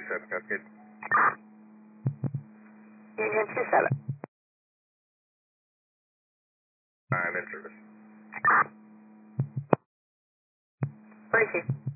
27, Cascade. Union 27. I'm in service. Briefing.